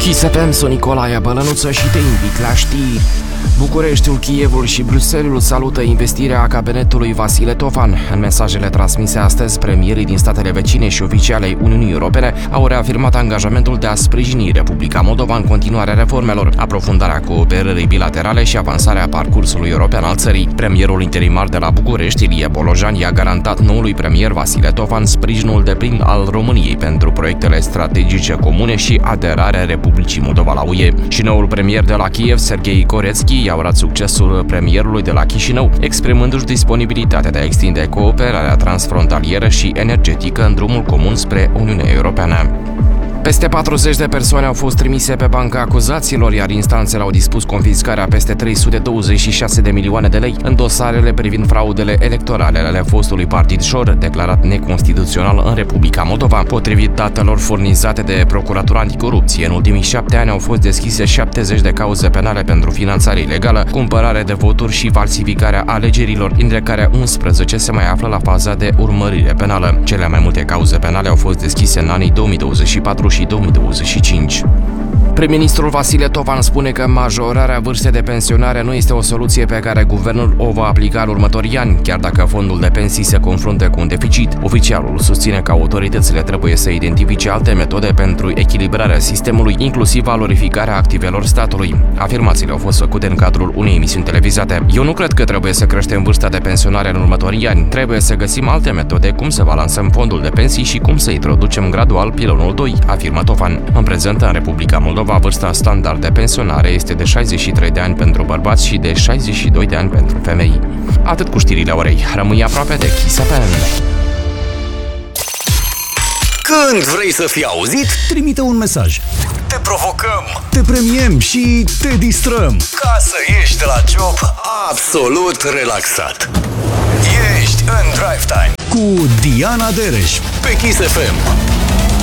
Kiss FM, sunt Nicolae Bălănuță și te invit la știri. Bucureștiul, Kievul și Bruxelles salută investirea cabinetului Vasile Tovan. În mesajele transmise astăzi, premierii din statele vecine și oficiale ai Uniunii Europene au reafirmat angajamentul de a sprijini Republica Moldova în continuarea reformelor, aprofundarea cooperării bilaterale și avansarea parcursului european al țării. Premierul interimar de la București, Ilie Bolojan, i-a garantat noului premier Vasile Tovan sprijinul deplin al României pentru proiectele strategice comune și aderarea Republicii Moldova la UE. Și noul premier de la Kiev, Serghei Koretski, i-a urat succesul premierului de la Chișinău, exprimându-și disponibilitatea de a extinde cooperarea transfrontalieră și energetică în drumul comun spre Uniunea Europeană. Peste 40 de persoane au fost trimise pe banca acuzaților, iar instanțele au dispus confiscarea peste 326 de milioane de lei în dosarele privind fraudele electorale ale fostului partid Șor, declarat neconstituțional în Republica Moldova. Potrivit datelor furnizate de Procuratura Anticorupție, în ultimii 7 ani au fost deschise 70 de cauze penale pentru finanțare ilegală, cumpărare de voturi și falsificarea alegerilor, dintre care 11 se mai află la faza de urmărire penală. Cele mai multe cauze penale au fost deschise în anii 2024 și 2025. Prim-ministrul Vasile Tovan spune că majorarea vârstei de pensionare nu este o soluție pe care guvernul o va aplica în următorii ani, chiar dacă fondul de pensii se confruntă cu un deficit. Oficialul susține că autoritățile trebuie să identifice alte metode pentru echilibrarea sistemului, inclusiv valorificarea activelor statului. Afirmațiile au fost făcute în cadrul unei emisiuni televizate. Eu nu cred că trebuie să creștem vârsta de pensionare în următorii ani. Trebuie să găsim alte metode cum să balansăm fondul de pensii și cum să introducem gradual pilonul 2, afirmă Tovan. În prezent, în Republica Moldova, vârsta standard de pensionare este de 63 de ani pentru bărbați și de 62 de ani pentru femei. Atât cu știrile orei. Rămâi aproape de Kiss FM. Când vrei să fii auzit, trimite un mesaj. Te provocăm, te premiem și te distrăm. Ca să ieși de la job absolut relaxat. Ești în Drive Time cu Diana Dereș pe Kiss FM.